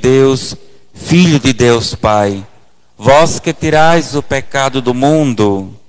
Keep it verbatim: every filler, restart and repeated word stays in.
Deus, Filho de Deus Pai, vós que tirais o pecado do mundo,